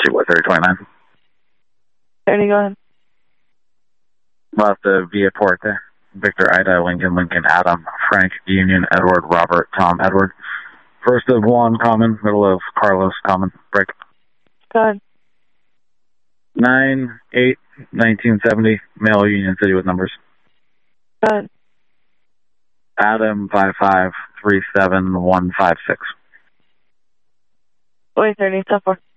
3029. 30, go ahead. About the Via Porte. Victor, Ida, Lincoln, Adam, Frank, Union, Edward, Robert, Tom, Edward. First of Juan, common. Middle of Carlos, common. Break. Go ahead. 9/8/1970. Male, Union City with numbers. Go ahead. Adam, 5537156. Wait, 30, stop for.